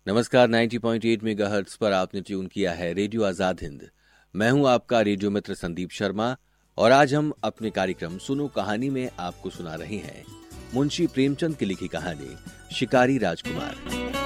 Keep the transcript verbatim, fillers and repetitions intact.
नमस्कार, नब्बे पॉइंट आठ मेगाहर्ट्ज पर आपने ट्यून किया है रेडियो आजाद हिंद। मैं हूं आपका रेडियो मित्र संदीप शर्मा और आज हम अपने कार्यक्रम सुनो कहानी में आपको सुना रहे हैं मुंशी प्रेमचंद की लिखी कहानी शिकारी राजकुमार।